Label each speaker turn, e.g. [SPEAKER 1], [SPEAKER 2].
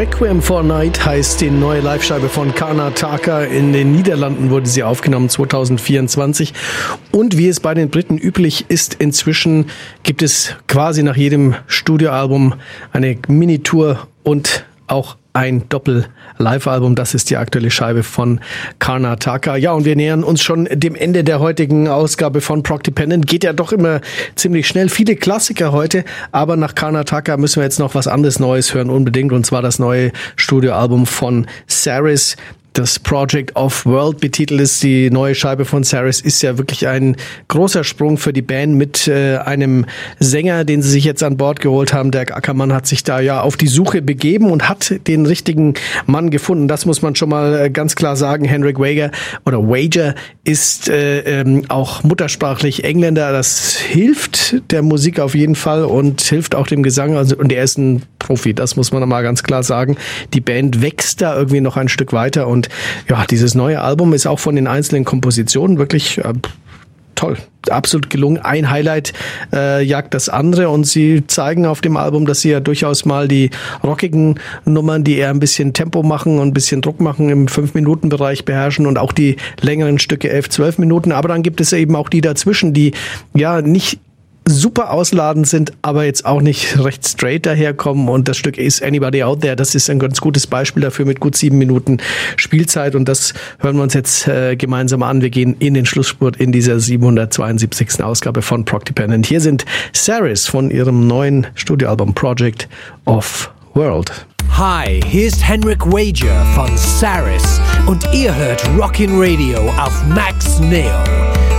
[SPEAKER 1] Requiem for Night heißt die neue Live-Scheibe von Karnataka. In den Niederlanden wurde sie aufgenommen 2024. Und wie es bei den Briten üblich ist, inzwischen gibt es quasi nach jedem Studioalbum eine Minitour und auch ein Doppel-Live-Album. Das ist die aktuelle Scheibe von Karnataka. Ja, und wir nähern uns schon dem Ende der heutigen Ausgabe von Prog Dependent. Geht ja doch immer ziemlich schnell. Viele Klassiker heute, aber nach Karnataka müssen wir jetzt noch was anderes Neues hören, unbedingt. Und zwar das neue Studioalbum von Saris. Das Project of World betitelt ist. Die neue Scheibe von Saris ist ja wirklich ein großer Sprung für die Band mit einem Sänger, den sie sich jetzt an Bord geholt haben. Dirk Ackermann hat sich da ja auf die Suche begeben und hat den richtigen Mann gefunden. Das muss man schon mal ganz klar sagen. Henrik Wager ist auch muttersprachlich Engländer. Das hilft der Musik auf jeden Fall und hilft auch dem Gesang. Und er ist ein Profi, das muss man mal ganz klar sagen. Die Band wächst da irgendwie noch ein Stück weiter und ja, dieses neue Album ist auch von den einzelnen Kompositionen wirklich toll, absolut gelungen. Ein Highlight jagt das andere und sie zeigen auf dem Album, dass sie ja durchaus mal die rockigen Nummern, die eher ein bisschen Tempo machen und ein bisschen Druck machen, im 5-Minuten-Bereich beherrschen und auch die längeren Stücke 11-12 Minuten. Aber dann gibt es eben auch die dazwischen, die ja nicht super ausladend sind, aber jetzt auch nicht recht straight daherkommen. Und das Stück Is Anybody Out There, das ist ein ganz gutes Beispiel dafür mit gut 7 Minuten Spielzeit. Und das hören wir uns jetzt gemeinsam an. Wir gehen in den Schlussspurt in dieser 772. Ausgabe von Prog Dependent. Hier sind Saris von ihrem neuen Studioalbum Project of World.
[SPEAKER 2] Hi, hier ist Henrik Wager von Saris und ihr hört Rockin' Radio auf Max Neo.